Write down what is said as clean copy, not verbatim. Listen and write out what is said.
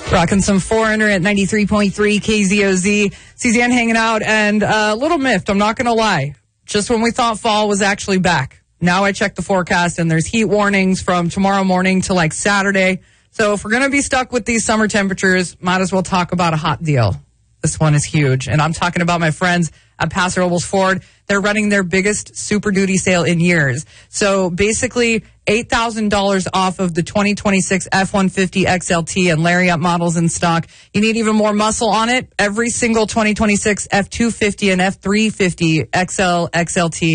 Rocking some Foreigner at 93.3 KZOZ. CZN hanging out, and a little miffed, I'm not going to lie. Just when we thought fall was actually back. Now I check the forecast, and there's heat warnings from tomorrow morning to like Saturday. So if we're going to be stuck with these summer temperatures, might as well talk about a hot deal. This one is huge, and I'm talking about my friends at Paso Robles Ford. They're running their biggest Super Duty sale in years. So basically, $8,000 off of the 2026 F-150 XLT and Lariat models in stock. You need even more muscle on it? Every single 2026 F-250 and F-350 XLT